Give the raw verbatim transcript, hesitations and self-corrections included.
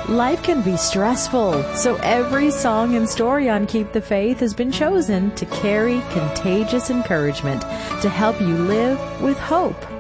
Life can be stressful, so every song and story on Keep the Faith has been chosen to carry contagious encouragement to help you live with hope.